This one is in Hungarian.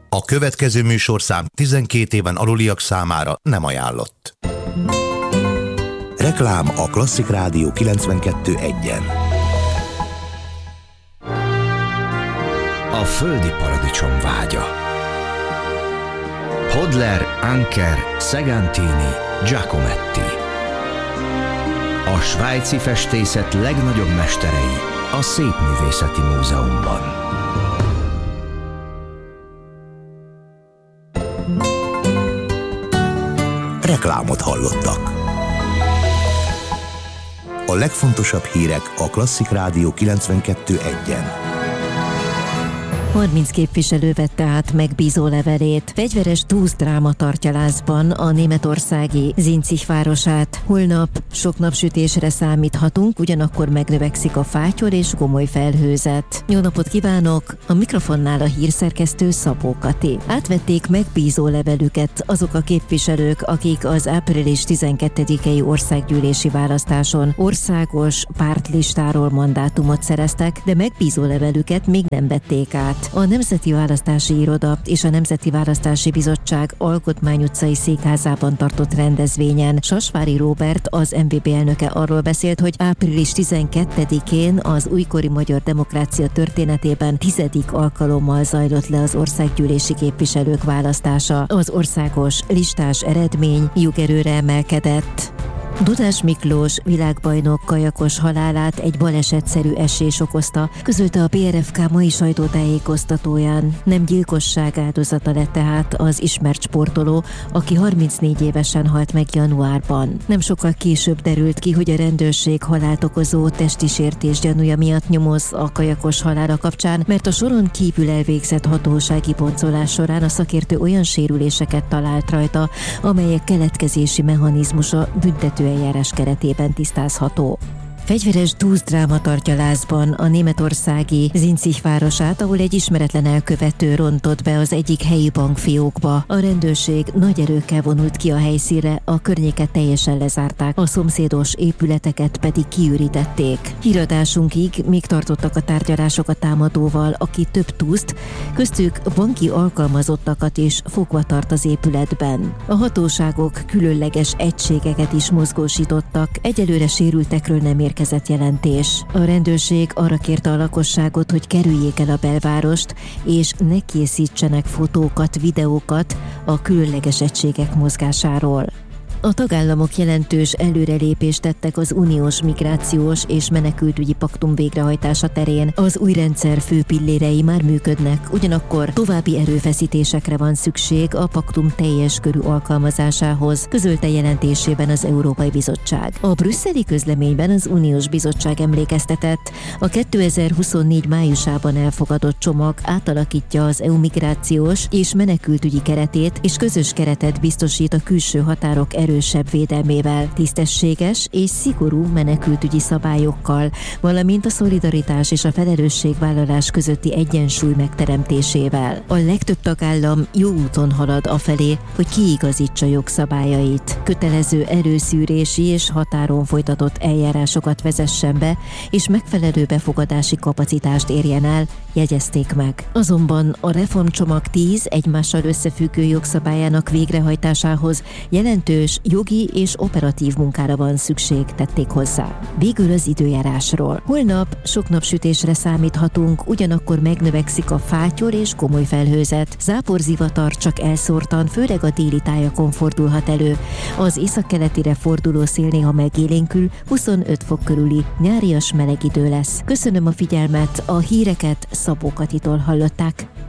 A következő műsorszám 12 éven aluliak számára nem ajánlott. Reklám a Klasszik Rádió 92.1-en. A földi paradicsom vágya. Hodler, Anker, Segantini, Giacometti. A svájci festészet legnagyobb mesterei a Szépművészeti Múzeumban. Reklámot hallottak. A legfontosabb hírek a Klasszik Rádió 92.1-en. 30 képviselő vette át megbízó levelét. Fegyveres tűzdráma tartja lázban a németországi Zinzig városát. Holnap sok napsütésre számíthatunk, ugyanakkor megnövekszik a fátyor és gomoly felhőzet. Jó napot kívánok! A mikrofonnál a hírszerkesztő Szabó Kati. Átvették megbízó levelüket azok a képviselők, akik az április 12-i országgyűlési választáson országos pártlistáról mandátumot szereztek, de megbízó levelüket még nem vették át. A Nemzeti Választási Iroda és a Nemzeti Választási Bizottság Alkotmány utcai székházában tartott rendezvényen Sasvári Róbert, az MVB elnöke arról beszélt, hogy április 12-én az újkori magyar demokrácia történetében 10. alkalommal zajlott le az országgyűlési képviselők választása. Az országos listás eredmény jogerőre emelkedett. Dudás Miklós világbajnok kajakos halálát egy balesetszerű esés okozta, közölte a PRFK mai sajtótájékoztatóján. Nem gyilkosság áldozata lett tehát az ismert sportoló, aki 34 évesen halt meg januárban. Nem sokkal később derült ki, hogy a rendőrség halált okozó testi sértés gyanúja miatt nyomoz a kajakos halála kapcsán, mert a soron kívül elvégzett hatósági boncolás során a szakértő olyan sérüléseket talált rajta, amelyek keletkezési mechanizmusa büntető eljárás keretében tisztázható. Fegyveres tűzdráma tartja lázban a németországi Zinzig városát, ahol egy ismeretlen elkövető rontott be az egyik helyi bankfiókba. A rendőrség nagy erőkkel vonult ki a helyszínre, a környéket teljesen lezárták, a szomszédos épületeket pedig kiürítették. Híradásunkig még tartottak a tárgyalások a támadóval, aki több túszt, köztük banki alkalmazottakat is fogva tart az épületben. A hatóságok különleges egységeket is mozgósítottak, egyelőre sérültekről nem érkezett jelentés. A rendőrség arra kérte a lakosságot, hogy kerüljék el a belvárost, és ne készítsenek fotókat, videókat a különleges egységek mozgásáról. A tagállamok jelentős előrelépést tettek az uniós migrációs és menekültügyi paktum végrehajtása terén. Az új rendszer fő pillérei már működnek, ugyanakkor további erőfeszítésekre van szükség a paktum teljes körű alkalmazásához, közölte jelentésében az Európai Bizottság. A brüsszeli közleményben az Uniós Bizottság emlékeztetett, a 2024 májusában elfogadott csomag átalakítja az EU migrációs és menekültügyi keretét, és közös keretet biztosít a külső határok erősebb védelmével, tisztességes és szigorú menekültügyi szabályokkal, valamint a szolidaritás és a felelősségvállalás közötti egyensúly megteremtésével. A legtöbb tagállam jó úton halad afelé, hogy kiigazítsa jogszabályait, kötelező előszűrési és határon folytatott eljárásokat vezessen be, és megfelelő befogadási kapacitást érjen el, jegyezték meg. Azonban a reformcsomag 10 egymással összefüggő jogszabályának végrehajtásához jelentős jogi és operatív munkára van szükség, tették hozzá. Végül az időjárásról. Holnap sok napsütésre számíthatunk, ugyanakkor megnövekszik a fátyor és komoly felhőzet. Záporzivatar csak elszórtan, főleg a déli tájakon fordulhat elő. Az északkeletire forduló szél néha megélénkül, 25 fok körüli nyárias meleg idő lesz. Köszönöm a figyelmet, a híreket Szabó Katitól hallották.